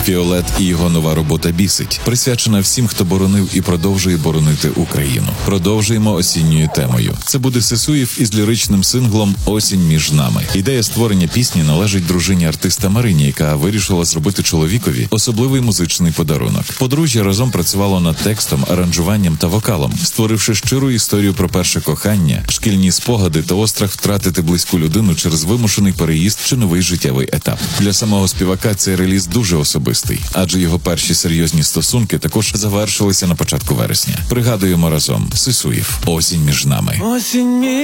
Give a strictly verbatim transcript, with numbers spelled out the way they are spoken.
Фіолет і його нова робота «Бісить» присвячена всім, хто боронив і продовжує боронити Україну. Продовжуємо осінньою темою. Це буде Сисуєв із ліричним синглом «Осінь між нами». Ідея створення пісні належить дружині артиста Марині, яка вирішила зробити чоловікові особливий музичний подарунок. Подружжя разом працювало над текстом, аранжуванням та вокалом, створивши щиру історію про перше кохання, шкільні спогади та острах втратити близьку людину через вимушений переїзд чи новий життєвий етап. Для самого співака цей реліз дуже особистий, адже його перші серйозні стосунки також завершилися на початку вересня. Пригадуємо разом Сисуєв «Осінь між нами». Осінь